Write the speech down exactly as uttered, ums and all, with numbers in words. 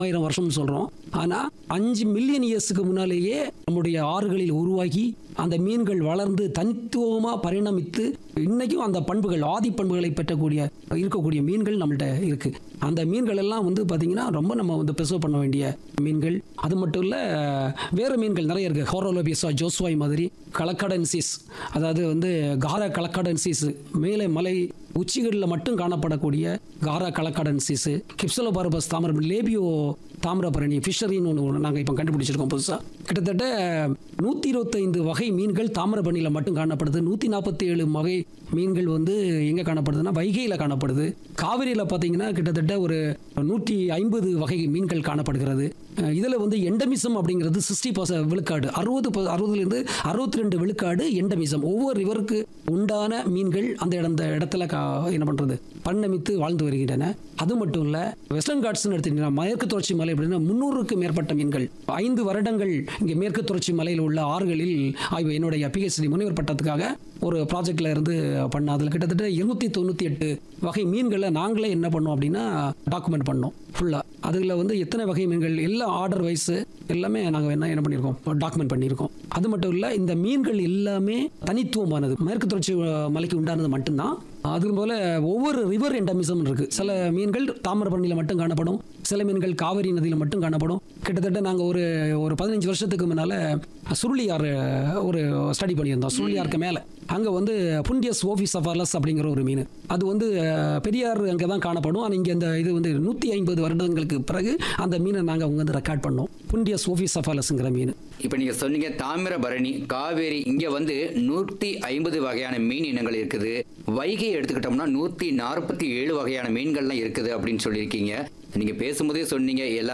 ஆயிரம் வருஷம் சொல்றோம். ஆனா அஞ்சு மில்லியன் இயர்ஸ்க்கு முன்னாலேயே நம்முடைய ஆறுகளில் உருவாகி அந்த மீன்கள் வளர்ந்து தனித்துவமா பரிணமித்து இன்னைக்கும் அந்த பண்புகள் ஆதி பண்புகளை பெற்றக்கூடிய இருக்கக்கூடிய மீன்கள் நம்மள்ட்ட இருக்கு. அந்த மீன்கள் எல்லாம் வந்து பாத்தீங்கன்னா ரொம்ப நம்ம வந்து ப்ரிசர்வ் பண்ண வேண்டிய மீன்கள். அது மட்டும் இல்ல, வேற மீன்கள் நிறைய இருக்கு. ஹோரோலோபியஸா ஜோஸ்வாய் மாதிரி, கலக்கடன்சிஸ், அதாவது வந்து காரா கலக்கடன்சிஸ், மேலே மலை உச்சிகளில் மட்டும் காணப்படக்கூடிய காரா கலக்கடன்சிஸ், கிப்சலோபாரபஸ் தாமிரம், லேபியோ தாமிரபரணி ஃபிஷரின்னு ஒன்று நாங்கள் இப்போ கண்டுபிடிச்சிருக்கோம் புதுசாக. கிட்டத்தட்ட நூற்றி இருபத்தைந்து வகை மீன்கள் தாமிரபரணியில் மட்டும் காணப்படுது. நூற்றி நாற்பத்தி ஏழு வகை மீன்கள் வந்து எங்கே காணப்படுதுன்னா வைகையில் காணப்படுது. காவிரியில் பார்த்தீங்கன்னா கிட்டத்தட்ட ஒரு நூற்றி ஐம்பது வகை மீன்கள் காணப்படுகிறது. இதில் வந்து எண்டமிசம் அப்படிங்கிறது சிக்ஸ்டி பர்சன்ட் விழுக்காடு, அறுபது அறுபதுலேருந்து அறுபத்தி ரெண்டு விழுக்காடு எண்டமிசம். ஒவ்வொரு ரிவருக்கு உண்டான மீன்கள் அந்த அந்த இடத்துல என்ன பண்ணுறது பரிணமித்து வாழ்ந்து வருகின்றன. அது மட்டும் இல்லை, வெஸ்டர்ன் காட்ஸ்ன்னு எடுத்துக்கிட்டீங்கன்னா மேற்கு தொடர்ச்சி மலை அப்படின்னா முன்னூறுக்கு மேற்பட்ட மீன்கள். ஐந்து வருடங்கள் இங்கே மேற்கு தொடர்ச்சி மலையில் உள்ள ஆறுகளில் ஆய்வு என்னுடைய பிஹெச்டி முனைவர் பட்டத்துக்காக ஒரு ப்ராஜெக்ட்ல இருந்து பண்ண, அதில் கிட்டத்தட்ட இருநூத்தி தொண்ணூற்றி எட்டு வகை மீன்களை நாங்களே என்ன பண்ணோம் அப்படின்னா டாக்குமெண்ட் பண்ணோம் ஃபுல்லாக. அதில் வந்து எத்தனை வகை மீன்கள் எல்லாம் ஆர்டர் வைஸ் எல்லாமே நாங்கள் என்ன என்ன பண்ணியிருக்கோம் டாக்குமெண்ட் பண்ணியிருக்கோம். அது மட்டும் இல்லை, இந்த மீன்கள் எல்லாமே தனித்துவமானது, மேற்கு தொடர்ச்சி மலைக்கு உண்டானது மட்டும்தான். அதுபோல ஒவ்வொரு ரிவர் எண்டமிசம் இருக்கு. சில மீன்கள் தாமிரபரணியில் மட்டும் காணப்படும், சில மீன்கள் காவிரி நதியில் மட்டும் காணப்படும். கிட்டத்தட்ட நாங்கள் ஒரு ஒரு பதினஞ்சு வருஷத்துக்கு முன்னால் சுருளியார் ஒரு ஸ்டடி பண்ணியிருந்தோம். சுருளியாருக்கு மேலே அங்கே வந்து புண்டியஸ் ஓஃபிசஃபாலஸ் அப்படிங்கிற ஒரு மீன், அது வந்து பெரியார் அங்கே தான் காணப்படும். ஆனால் இங்கே அந்த இது வந்து நூற்றி ஐம்பது வருடங்களுக்கு பிறகு அந்த மீனை நாங்கள் அவங்க வந்து ரெக்கார்ட் பண்ணோம், புண்டியஸ் ஓஃபிசஃபாலஸ்ங்கிற மீன். இப்போ நீங்கள் சொன்னீங்க தாமிரபரணி, காவேரி, இங்கே வந்து நூற்றி ஐம்பது வகையான மீன் இனங்கள் இருக்குது. வைகை எடுத்துக்கிட்டோம்னா நூற்றி நாற்பத்தி ஏழு வகையான மீன்கள்லாம் இருக்குது அப்படின்னு சொல்லியிருக்கீங்க. நீங்கள் பேசும்போதே சொன்னீங்க எல்லா